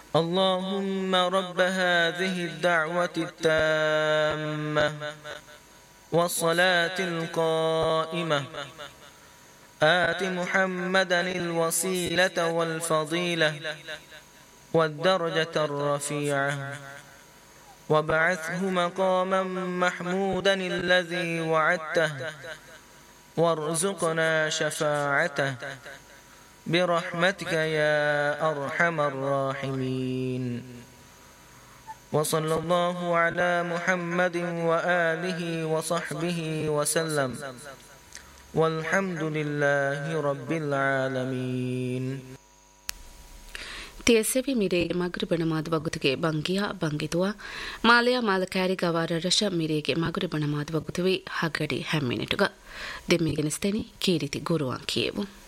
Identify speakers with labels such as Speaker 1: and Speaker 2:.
Speaker 1: اللهم رب هذه الدعوة التامة والصلاة القائمة آت محمدا الوسيلة والفضيلة والدرجة الرفيعة وابعثه مقاما محمودا الذي وعدته وارزقنا شفاعته برحمتك يا أرحم الراحمين وصلى الله على محمد وآله وصحبه وسلم والحمد لله رب العالمين.
Speaker 2: TSV ಮಿರೆಗೆ ಮಗ್ರಿಬಣ ಮಾದವಗುತ್ತಿಗೆ ಬಂಗಿಯ ಬಂಗಿದುವ ಮಾಲೆಯ ಮಾಲಕಾರಿ ಗವಾರ ರಶ ಮಿರೆಗೆ ಮಗ್ರಿಬಣ ಮಾದವಗುತ್ತಿವೆ ಹಗಡಿ ಹೆಮ್ಮಿನೆಟುಗ ದೆಮ್ಮಿಗೆನಿಸ್ತೇನೆ ಕೀರಿತಿ ಗುರುವಾಂಕಿಯೇವು.